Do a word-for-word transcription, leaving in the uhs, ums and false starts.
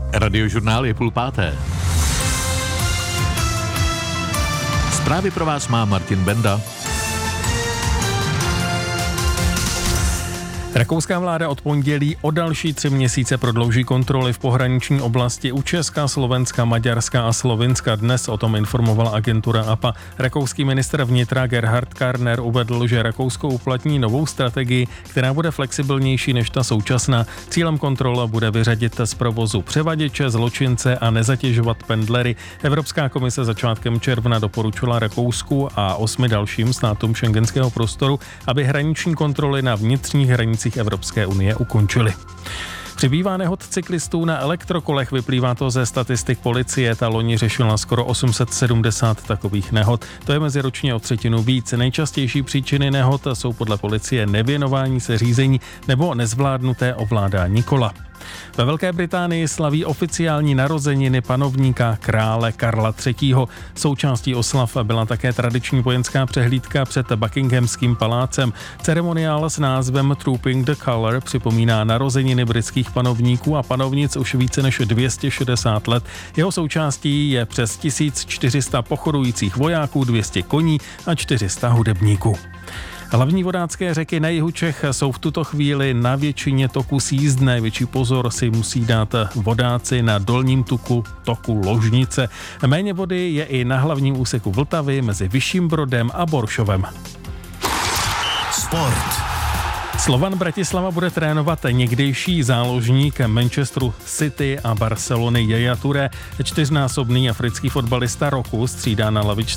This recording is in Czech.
Radiožurnál je půl páté. Zprávy pro vás má Martin Benda. Rakouská vláda od pondělí o další tři měsíce prodlouží kontroly v pohraniční oblasti u Česka, Slovenska, Maďarska a Slovinska. Dnes o tom informovala agentura A P A. Rakouský ministr vnitra Gerhard Karner uvedl, že Rakousko uplatní novou strategii, která bude flexibilnější než ta současná. Cílem kontrola bude vyřadit z provozu převaděče, zločince a nezatěžovat pendlery. Evropská komise začátkem června doporučila Rakousku a osmi dalším státům schengenského prostoru, aby hraniční kontroly na vnitřních hranicích Evropské unie ukončili. Přibývá nehod cyklistů na elektrokolech, vyplývá to ze statistik policie. Ta loni řešila skoro osm set sedmdesát takových nehod. To je meziročně o třetinu víc. Nejčastější příčiny nehod jsou podle policie nevěnování se řízení nebo nezvládnuté ovládání kola. Ve Velké Británii slaví oficiální narozeniny panovníka krále Karla třetího. Součástí oslav byla také tradiční vojenská přehlídka před Buckinghamským palácem. Ceremoniál s názvem Trooping the Colour připomíná narozeniny britských panovníků a panovnic už více než dvě stě šedesát let. Jeho součástí je přes tisíc čtyři sta pochodujících vojáků, dvě stě koní a čtyři sta hudebníků. Hlavní vodácké řeky na jihu Čech jsou v tuto chvíli na většině toku sjízdné. Větší pozor si musí dát vodáci na dolním tuku toku Ložnice. Méně vody je i na hlavním úseku Vltavy mezi Vyšším Brodem a Boršovem. Sport. Slovan Bratislava bude trénovat někdejší záložník Manchesteru City a Barcelony Yaya Touré. Čtyřnásobný africký fotbalista roku střídá na lavičce